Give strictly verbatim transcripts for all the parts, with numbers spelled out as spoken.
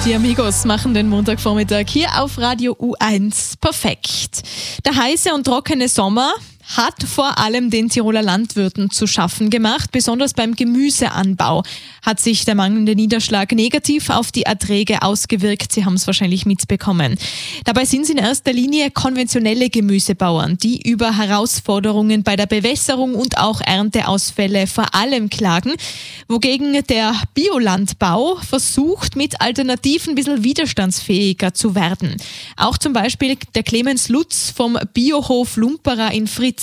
Die Amigos machen den Montagvormittag hier auf Radio U eins perfekt. Der heiße und trockene Sommer hat vor allem den Tiroler Landwirten zu schaffen gemacht. Besonders beim Gemüseanbau hat sich der mangelnde Niederschlag negativ auf die Erträge ausgewirkt. Sie haben es wahrscheinlich mitbekommen. Dabei sind es in erster Linie konventionelle Gemüsebauern, die über Herausforderungen bei der Bewässerung und auch Ernteausfälle vor allem klagen, wogegen der Biolandbau versucht, mit Alternativen ein bisschen widerstandsfähiger zu werden. Auch zum Beispiel der Clemens Lutz vom Biohof Lumperer in Fritz.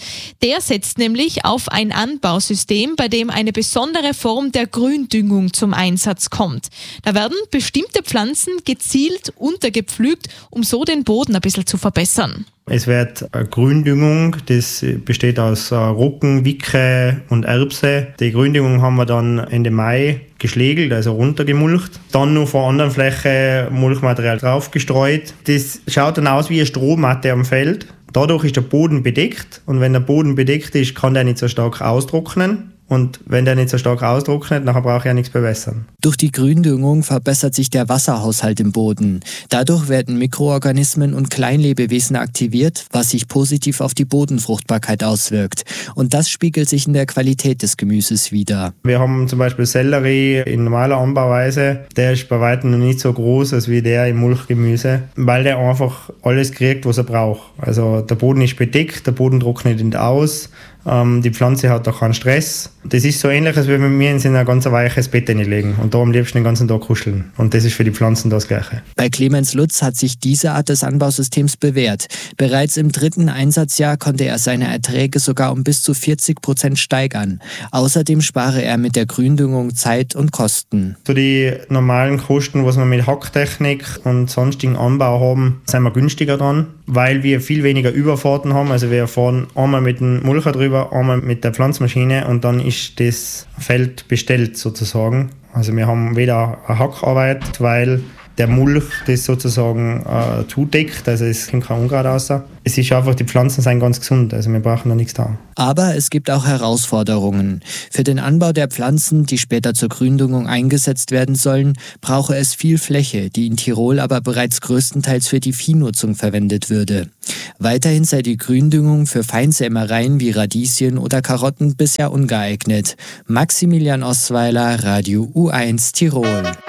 Der setzt nämlich auf ein Anbausystem, bei dem eine besondere Form der Gründüngung zum Einsatz kommt. Da werden bestimmte Pflanzen gezielt untergepflügt, um so den Boden ein bisschen zu verbessern. Es wird eine Gründüngung, das besteht aus Roggen, Wicke und Erbse. Die Gründüngung haben wir dann Ende Mai geschlägelt, also runtergemulcht. Dann noch von anderen Flächen Mulchmaterial draufgestreut. Das schaut dann aus wie eine Strohmatte am Feld. Dadurch ist der Boden bedeckt und wenn der Boden bedeckt ist, kann der nicht so stark austrocknen. Und wenn der nicht so stark austrocknet, dann brauche ich ja nichts bewässern. Durch die Gründüngung verbessert sich der Wasserhaushalt im Boden. Dadurch werden Mikroorganismen und Kleinlebewesen aktiviert, was sich positiv auf die Bodenfruchtbarkeit auswirkt. Und das spiegelt sich in der Qualität des Gemüses wider. Wir haben zum Beispiel Sellerie in normaler Anbauweise. Der ist bei weitem noch nicht so groß als wie der im Mulchgemüse, weil der einfach alles kriegt, was er braucht. Also der Boden ist bedeckt, der Boden trocknet nicht aus. Die Pflanze hat auch keinen Stress. Das ist so ähnlich, als wenn wir mir in ein ganz weiches Bett legen und da am liebsten den ganzen Tag kuscheln. Und das ist für die Pflanzen das Gleiche. Bei Clemens Lutz hat sich diese Art des Anbausystems bewährt. Bereits im dritten Einsatzjahr konnte er seine Erträge sogar um bis zu vierzig Prozent steigern. Außerdem spare er mit der Gründüngung Zeit und Kosten. So die normalen Kosten, was wir mit Hacktechnik und sonstigen Anbau haben, sind wir günstiger dran, weil wir viel weniger Überfahrten haben. Also wir fahren einmal mit dem Mulcher drüber, einmal mit der Pflanzmaschine und dann ist das Feld bestellt sozusagen. Also wir haben weder eine Hackarbeit, weil der Mulch das sozusagen äh, zudeckt, also es kommt kein Unkraut raus. Es ist einfach, die Pflanzen sind ganz gesund, also wir brauchen da nichts da. Aber es gibt auch Herausforderungen. Für den Anbau der Pflanzen, die später zur Gründüngung eingesetzt werden sollen, brauche es viel Fläche, die in Tirol aber bereits größtenteils für die Viehnutzung verwendet würde. Weiterhin sei die Gründüngung für Feinsämereien wie Radieschen oder Karotten bisher ungeeignet. Maximilian Osweiler, Radio U eins Tirol.